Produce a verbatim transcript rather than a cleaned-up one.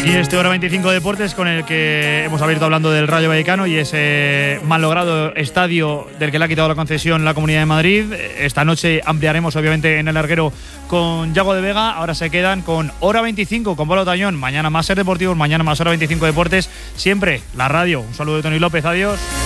Y este Hora veinticinco Deportes con el que hemos abierto hablando del Rayo Vallecano y ese mal logrado estadio del que le ha quitado la concesión la Comunidad de Madrid. Esta noche ampliaremos obviamente en el larguero con Yago de Vega. Ahora se quedan con Hora veinticinco con Pablo Tañón. Mañana más Ser Deportivos, mañana más Hora veinticinco Deportes. Siempre la radio. Un saludo de Tony López, adiós.